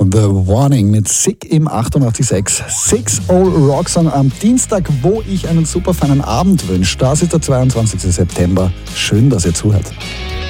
The Warning mit Sick im 88.6. Six Old Rock Song am Dienstag, wo ich einen super feinen Abend wünsche. Das ist der 22. September. Schön, dass ihr zuhört.